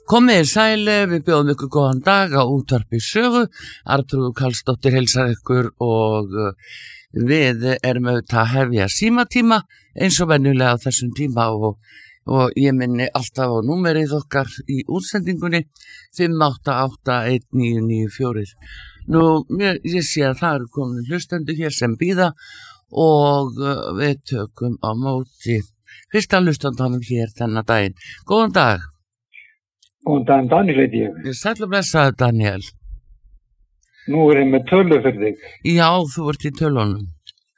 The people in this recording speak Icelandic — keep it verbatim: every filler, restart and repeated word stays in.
Komið sæli, við bjóðum ykkur góðan dag á útvarpi sögu. Arnþrúður Karlsdóttir heilsar ykkur og við erum auðvitað að hefja símatíma eins og venjulega á þessum tíma og, og ég minni alltaf á númerið okkar í útsendingunni fimm átta átta eitt níu níu fjögur. Nú, ég, ég sé að það eru komin hlustendur hér sem bíða og við tökum á móti fyrsta hlustandanum hér þennan daginn. Góðan dag. Góðan daginn, Daniel heiti ég. Ég sæll og blessaður, Daniel. Nú er ég með tölu fyrir þig. Já, þú ert í tölunum.